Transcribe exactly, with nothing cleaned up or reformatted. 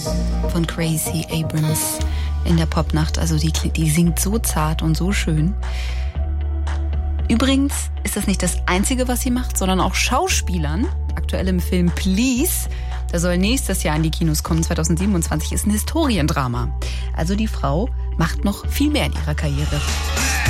von Gracie Abrams in der Popnacht. Also die, die singt so zart und so schön. Übrigens ist das nicht das Einzige, was sie macht, sondern auch Schauspielern. Aktuell im Film Please, der soll nächstes Jahr in die Kinos kommen, zwanzig siebenundzwanzig, ist ein Historiendrama. Also die Frau macht noch viel mehr in ihrer Karriere.